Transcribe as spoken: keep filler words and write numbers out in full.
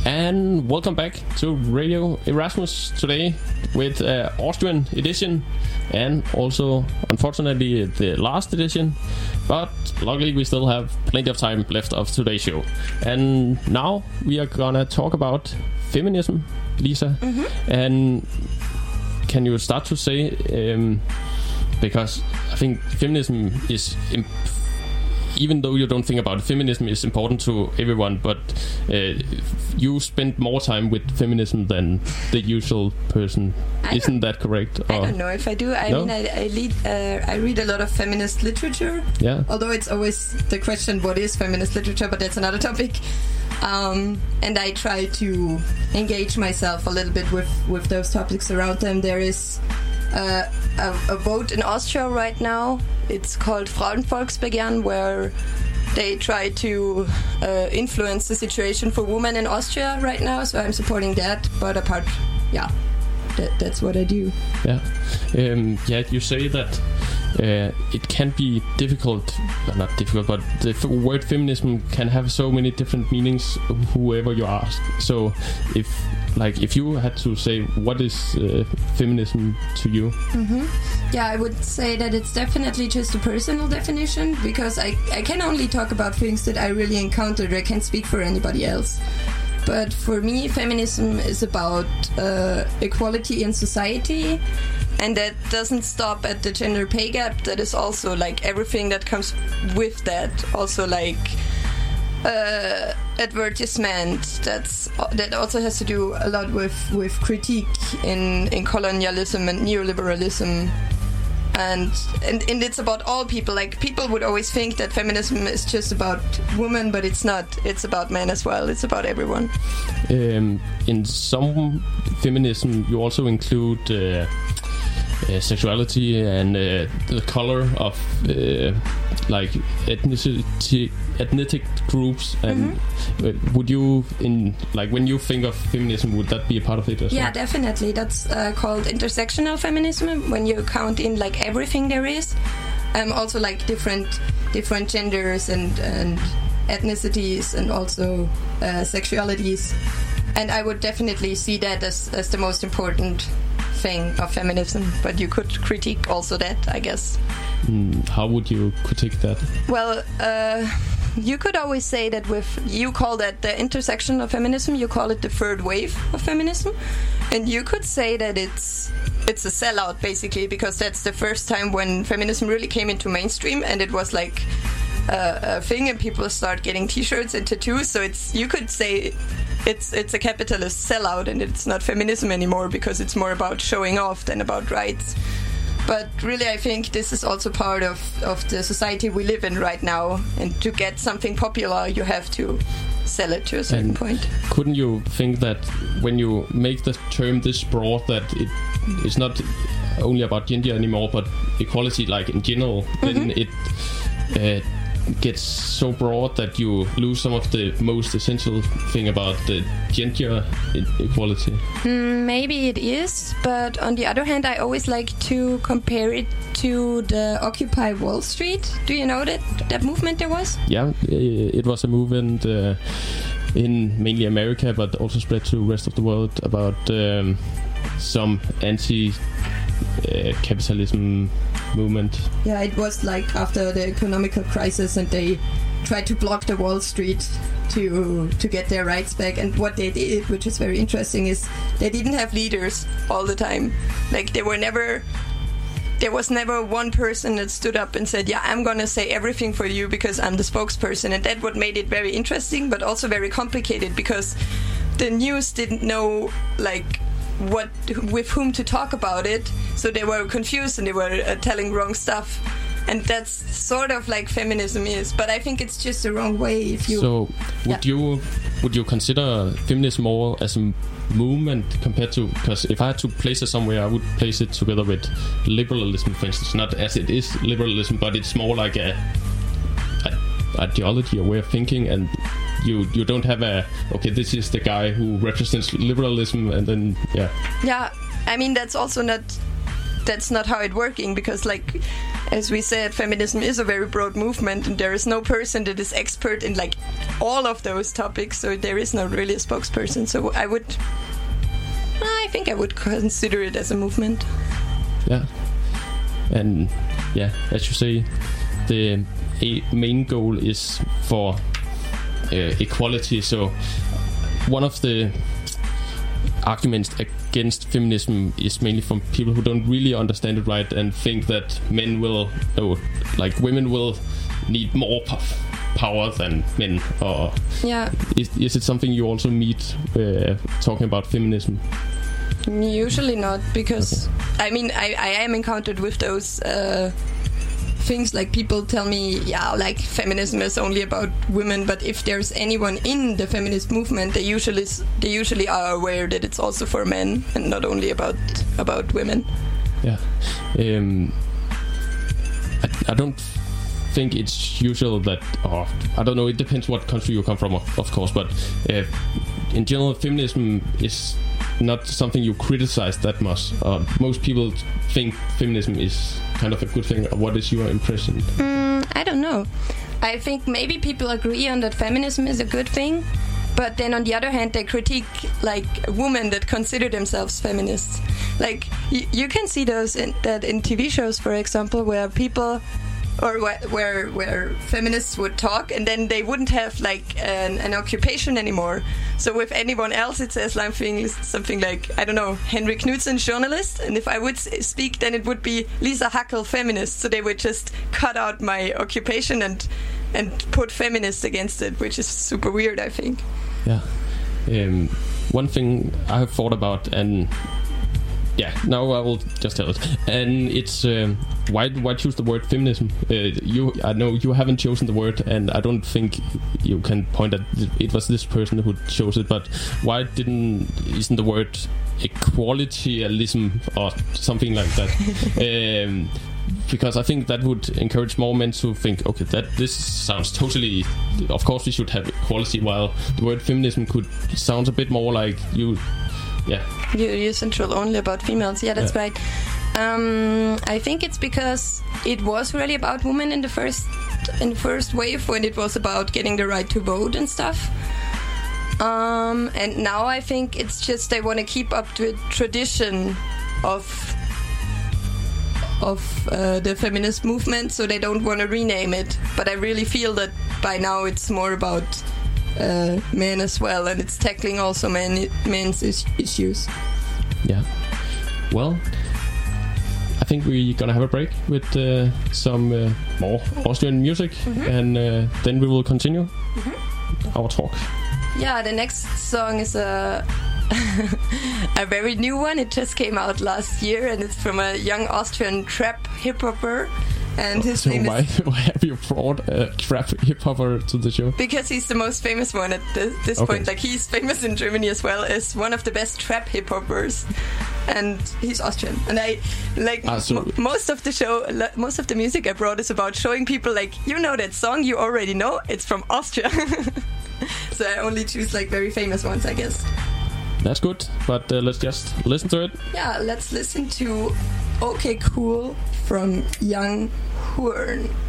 And welcome back to Radio Erasmus today with uh, Austrian edition and also, unfortunately, the last edition. But luckily, we still have plenty of time left of today's show. And now we are gonna talk about feminism, Lisa. Mm-hmm. And can you start to say, um, because I think feminism is imp- even though you don't think about it, feminism is important to everyone, but uh, you spend more time with feminism than the usual person. I Isn't that correct? I or? don't know if I do. I no? mean, I I, lead, uh, I read a lot of feminist literature. Yeah. Although it's always the question, what is feminist literature? But that's another topic. Um, and I try to engage myself a little bit with, with those topics around them. There is uh, a, a vote in Austria right now. It's called Frauenvolksbegehren, where they try to uh, influence the situation for women in Austria right now. So I'm supporting that. But apart, yeah, that, that's what I do. Yeah, um, yeah. You say that uh, it can be difficult, well, not difficult, but the f- word feminism can have so many different meanings. Whoever you ask. So if Like, if you had to say, what is uh, feminism to you? Mm-hmm. Yeah, I would say that it's definitely just a personal definition, because I, I can only talk about things that I really encountered. I can't speak for anybody else. But for me, feminism is about uh, equality in society. And that doesn't stop at the gender pay gap. That is also, like, everything that comes with that. Also, like... Uh, advertisement that's that also has to do a lot with, with critique in, in colonialism and neoliberalism, and, and and it's about all people. Like, people would always think that feminism is just about women, but it's not. It's about men as well. It's about everyone. Um, in some feminism, you also include uh, uh, sexuality and uh, the color of uh, like ethnicity. ethnic groups, and mm-hmm. uh, would you, in like when you think of feminism, would that be a part of it as yeah, well? Yeah, definitely. That's uh, called intersectional feminism, when you count in like everything there is, um, also like different different genders and, and ethnicities, and also uh, sexualities. And I would definitely see that as, as the most important thing of feminism, but you could critique also that, I guess. Mm, how would you critique that? Well, uh, you could always say that with, you call that the intersection of feminism, you call it the third wave of feminism, and you could say that it's it's a sellout, basically, because that's the first time when feminism really came into mainstream, and it was like a, a thing, and people start getting t-shirts and tattoos, so it's, you could say it's it's a capitalist sellout, and it's not feminism anymore, because it's more about showing off than about rights. But really, I think this is also part of, of the society we live in right now. And to get something popular, you have to sell it to a certain and point. Couldn't you think that when you make the term this broad, that it is not only about gender anymore, but equality, like in general, mm-hmm. then it uh, gets so broad that you lose some of the most essential thing about the gender equality? Mm, maybe it is, but on the other hand, I always like to compare it to the Occupy Wall Street. Do you know that that movement there was? Yeah, it was a movement uh, in mainly America, but also spread to the rest of the world, about um, some anti Uh, capitalism movement. Yeah, it was like after the economical crisis, and they tried to block the Wall Street to to get their rights back. And what they did, which is very interesting, is they didn't have leaders all the time. Like, they were never there was never one person that stood up and said, yeah, I'm gonna say everything for you because I'm the spokesperson. And that's what made it very interesting, but also very complicated, because the news didn't know like what with whom to talk about it, so they were confused and they were uh, telling wrong stuff. And that's sort of like feminism is, but I think it's just the wrong way. If you so would yeah. you would you consider feminism more as a movement compared to, because if I had to place it somewhere, I would place it together with liberalism, for instance, not as it is liberalism, but it's more like a, a ideology, a way of thinking, and you you don't have a okay, this is the guy who represents liberalism, and then yeah yeah I mean that's also not that's not how it's working, because like as we said, feminism is a very broad movement, and there is no person that is expert in like all of those topics. So there is not really a spokesperson. So I would, I think I would consider it as a movement. Yeah, and yeah, as you say, the a main goal is for uh, equality. So one of the arguments against feminism is mainly from people who don't really understand it right and think that men will, oh, like women will need more p- power than men. Or yeah, is, is it something you also meet uh, talking about feminism? Usually not, because okay. I mean I, I am encountered with those uh, things like people tell me, yeah, like feminism is only about women, but if there's anyone in the feminist movement, they usually they usually are aware that it's also for men and not only about about women. Yeah, um, I, I don't think it's usual that, or I don't know, it depends what country you come from, of course, but uh, in general, feminism is not something you criticize that much. Uh, most people think feminism is kind of a good thing. What is your impression? Mm, I don't know. I think maybe people agree on that feminism is a good thing, but then on the other hand, they critique like women that consider themselves feminists. Like y- you can see those in, that in T V shows, for example, where people. Or wh- where where feminists would talk, and then they wouldn't have like an, an occupation anymore. So with anyone else, it says something something like, I don't know, Henry Knudsen, journalist, and if I would speak, then it would be Lisa Hackel, feminist. So they would just cut out my occupation and and put feminist against it, which is super weird, I think. Yeah. Um, one thing I have thought about, and yeah, now I will just tell it. And it's um, why why choose the word feminism? Uh, you, I know you haven't chosen the word, and I don't think you can point at it was this person who chose it. But why didn't isn't the word equalitarianism or something like that? um, because I think that would encourage more men to think, okay, that this sounds totally. Of course, we should have equality. While the word feminism could sound a bit more like you. Yeah. You, you're central only about females. Yeah, that's yeah. right. Um, I think it's because it was really about women in the first in the first wave, when it was about getting the right to vote and stuff. Um, and now I think it's just they want to keep up the tradition of of uh, the feminist movement, so they don't want to rename it. But I really feel that by now it's more about Uh, men as well, and it's tackling also men, men's is- issues. Yeah. Well, I think we're gonna have a break with uh, some uh, more Austrian music, mm-hmm. and uh, then we will continue mm-hmm. our talk. Yeah, the next song is a a very new one. It just came out last year, and it's from a young Austrian trap hip hopper. And his so name why, is why have you brought a trap hip hopper to the show? Because he's the most famous one at this, this okay. point. Like, he's famous in Germany as well as one of the best trap hip hoppers, and he's Austrian. And I like ah, so m- most of the show, most of the music I brought is about showing people, like, you know that song, you already know it's from Austria. So I only choose like very famous ones, I guess. That's good, but uh, let's just listen to it. Yeah, let's listen to Okay Cool from Young Horn.